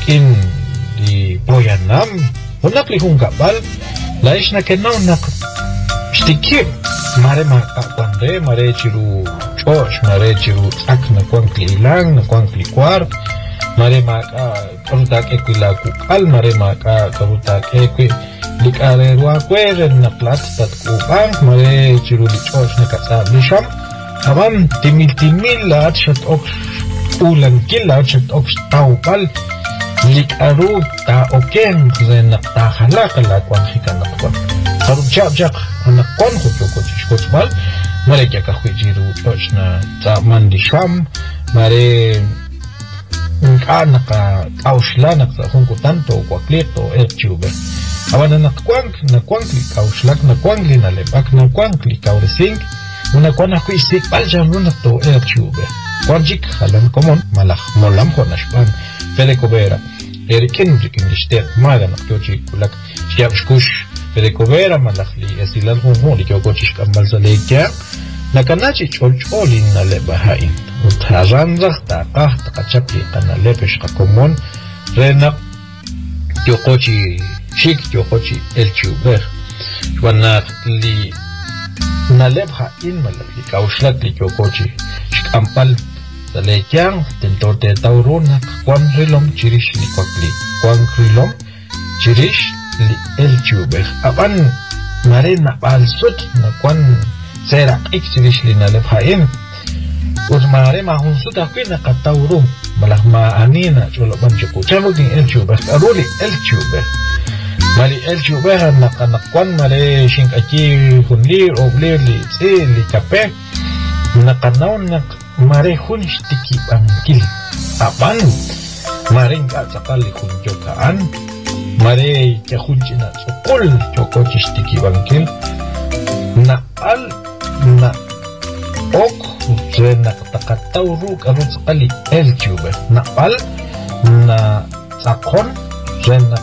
in li poyanam unak li hungabal la ishna kenna unak shtikib mare ma kwande mare chiru chosh mare chiru akna kwankli ilang na kwankli kwar mare ma karuta ke kwila kukal mare ma karuta ke kwi likare ruwa kweren na plat tat kubang mare chiru li chosh na katsab lisham aban timil la chat ok ulan kila chat ok taupal likaru ta oken zen ta halak la kwan hikan nakwan karu jak nakwan ko chikotsmal mare kya ka jiru toshna ta mandi sham mare kana ka aushla nak hunku tanto kwa kleto erchube aban nakwan li aushla nakwan li na lebak nakwan li kauresing una kwana ku istik paljan una to erchube Wajik halan komon malah molam konashpan Fedekobera Erikin jikin lishtet maga nakyochi kulak Shkiab shkush Fedekobera malah li esilal humon Likyo kochish kambal sa leikya Nakanachi cholcholin na lebahain Utharanzak taqah taqachapli Kana lepesh kakomon Renak Tyokochi Shik tyokochi elchuber Shwanak li Nalebhain malah li Kaushlat li tyokochi Shkampal Salekyang tentote taurona kwan rilom chirish li kwakli kwan rilom chirish li elchube aban mare na balsut na kwan sera ik chirish li na lebhain mare ma hunsut akwina kataurum malah ma anina cholo banchuku chamugin elchube aruli elchube mali elchube na kwan mare shinkaki hunli oblir li tsi li kape na kanaw na mare hunish tiki bangkil apan mare nga sakali hunjokaan mare ke hunjina sokol chokochish tiki bangkil na al na ok zena takatawru karut sakali elchube na al na sakon zena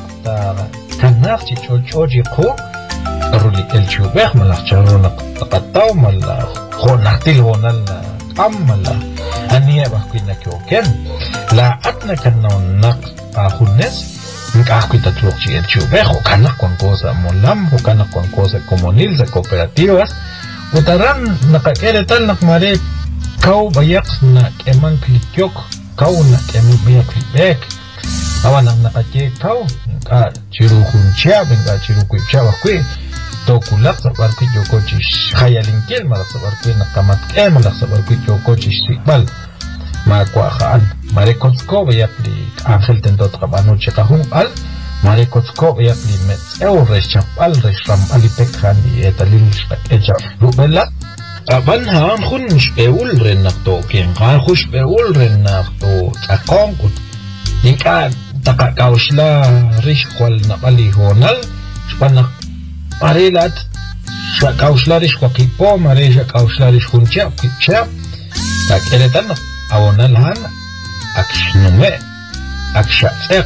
kanar chi chochoji ko aruli elchube malah charona takataw malah khonatil honal Amala ania bakwina kyoken la atna kanon nak ahunes nkakwita truchi el chubejo kana con cosa molam o kana con cosa comunil de cooperativas utaran nakakere tal nakmare kau bayak na keman klikyok kau na keman bayak klibek awan nakake kau ka chiru huncha benga chiru kuicha bakwi Tokulak sabar ku jokochish khayalingkel malak sabar ku nakamat malak sabar ku jokochish sikbal makwa khaan mare kotsko bayapli angel tentot kabano chekahung al mare kotsko bayapli mets reshap al resham alipek khan etalil echa rubella aban han khun beul renak to ken khan khush beul renak to akong ut ninka takakawshla rish khwal naqali honal spanak Marelat shakauslarish kwakipo mareja kauslarish huncha kicha takeretan awonalhan akshnume akshatsek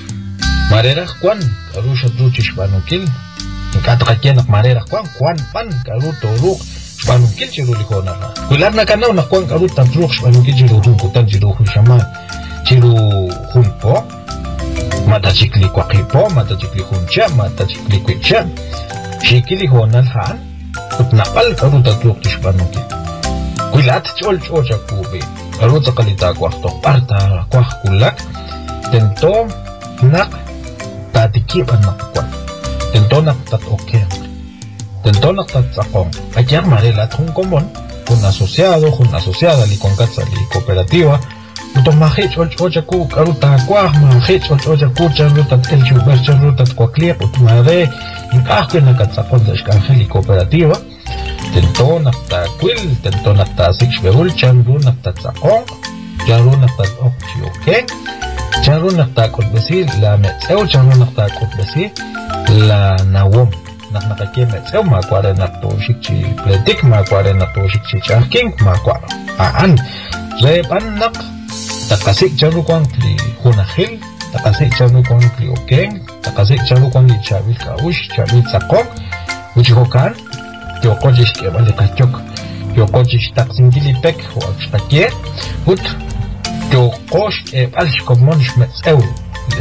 marera kwan karusha druchish banukil nikatakakenak marera kwan pan karuto ruk banukil chiruli kona kularna kana na kwan karuta ruk banukil chiru hunkutan chiru hushama chiru hunpo matachikli kwakipo matachikli huncha matachikli kicha Shikili honal han utnaqal karuta tuqtish banuki kuilat chol chocha kubi karuta kalita kwaqto parta kwaq kulak tento nak tatiki banaqwan tento nak tat oken tento nak tat saqon akyar marelat hun komon un asociada li konkatsa li cooperativa Utomahe chol chocha ku karuta kwaq mahe chol chocha ku chanruta el chuber chanruta kwakliq utmare inkahke nakatsaqon dashkanjeli cooperativa tento nakta kwil tento nakta sikshbeul chanru nakta tsaqon chanru nakta okchioke chanru nakta kotbesi la metseu chanru nakta kotbesi la nawom naknakake metseu makware nakto shikchi pletik makware nakto shikchi chahking makware aan repan nak takasik charu kwangli hunahil takasik charu kwangli okeng takasik charu kwangli chabil kaush chabil tsakok uchihokan yokojish kebali kachok yokojish taksingili pek huakshtakie ut yokosh kebalish komonish metseu